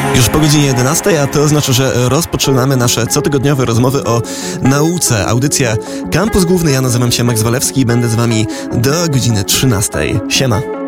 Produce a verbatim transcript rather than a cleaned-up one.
Już po godzinie jedenastej, a to oznacza, że rozpoczynamy nasze cotygodniowe rozmowy o nauce. Audycja Kampus Główny. Ja nazywam się Max Walewski i będę z wami do godziny trzynastej. Siema.